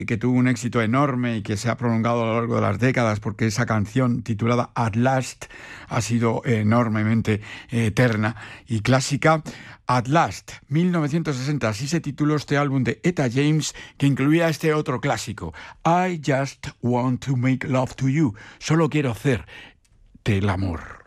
que tuvo un éxito enorme y que se ha prolongado a lo largo de las décadas, porque esa canción titulada At Last ha sido enormemente eterna y clásica. At Last, 1960, así se tituló este álbum de Etta James, que incluía este otro clásico, I Just Want to Make Love to You, solo quiero hacerte el amor.